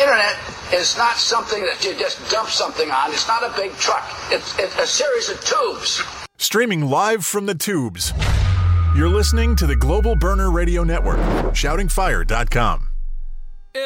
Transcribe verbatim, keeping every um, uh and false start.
internet is not something that you just dump something on. It's not a big truck. It's, it's a series of tubes. Streaming live from the tubes. You're listening to the Global Burner Radio Network, shouting fire dot com.